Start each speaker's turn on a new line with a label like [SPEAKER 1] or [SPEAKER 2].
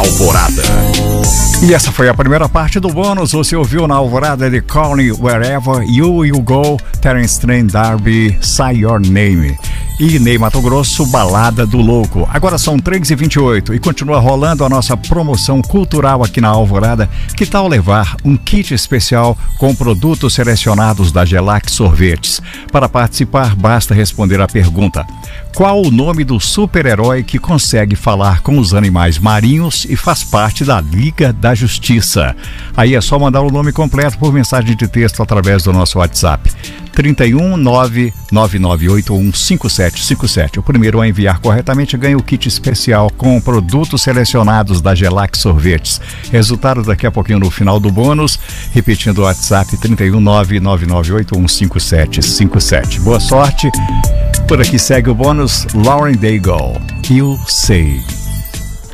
[SPEAKER 1] Alvorada.
[SPEAKER 2] E essa foi a primeira parte do bônus. Você ouviu na Alvorada de Calling Wherever You Will Go, Terence Trent D'Arby, Say Your Name. E Ney Matogrosso, Balada do Louco. Agora são 3h28 e continua rolando a nossa promoção cultural aqui na Alvorada. Que tal levar um kit especial com produtos selecionados da Gelac Sorvetes? Para participar, basta responder a pergunta: qual o nome do super-herói que consegue falar com os animais marinhos e faz parte da Liga da Justiça? Aí é só mandar o nome completo por mensagem de texto através do nosso WhatsApp. 31 99981 5757. O primeiro a enviar corretamente ganha o kit especial com produtos selecionados da Gelac Sorvetes. Resultado daqui a pouquinho no final do bônus. Repetindo o WhatsApp, 31 99981 5757. Boa sorte. Por aqui segue o bônus Lauren Daigle, You Say.